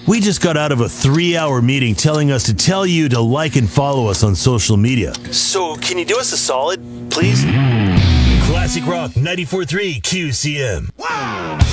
We just got out of a 3-hour meeting telling us to tell you to like and follow us on social media. So, can you do us a solid, please? Classic Rock 94.3 QCM. Wow.